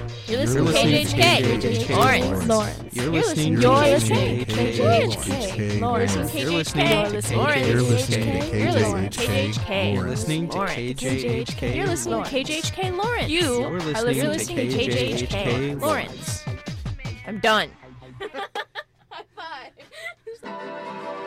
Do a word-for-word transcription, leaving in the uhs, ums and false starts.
You're listening to K J H K. Lawrence. Lawrence. You're listening to You're K listening J to H K K. J H K. Lawrence. You're listening to Lawrence. You're Listening listening to to K J H K. You're listening to K J H K. You're listening to K J H K. Lawrence. You You're are listening listening to to K J H K. K J H K. Lawrence. I'm done.